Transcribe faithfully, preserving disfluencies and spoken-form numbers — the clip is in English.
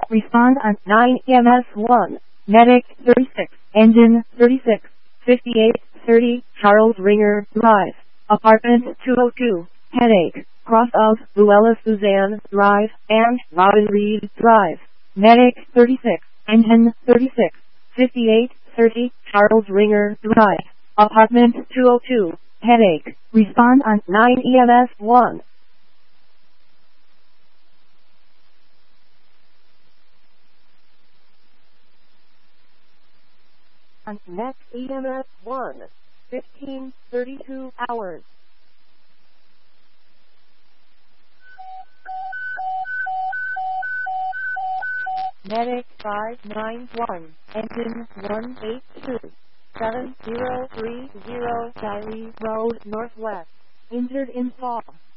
Respond on nine E M S one. Medic thirty-six. Engine thirty-six. fifty-eight thirty Charles Ringer Drive. Apartment two oh two. Headache. Cross of Luella Suzanne Drive and Robin Reed Drive. Medic thirty-six. Engine thirty-six. fifty-eight thirty Charles Ringer Drive. Apartment two oh two. Headache. Respond on nine E M S one. On next E M S one. fifteen thirty-two hours. Medic five nine one. Engine one eight two. seven zero three zero Diley Road Northwest. Injured in fall.